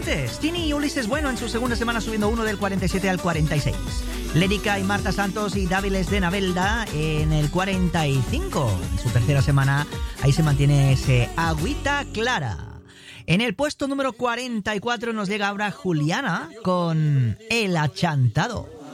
oyentes. Tini y Ulises Bueno en su segunda semana subiendo uno del 47 al 46. Lérica y Marta Santos y Dáviles de Navelda en el 45. En su tercera semana ahí se mantiene ese Agüita Clara. En el puesto número 44 nos llega ahora Juliana con El Achantado.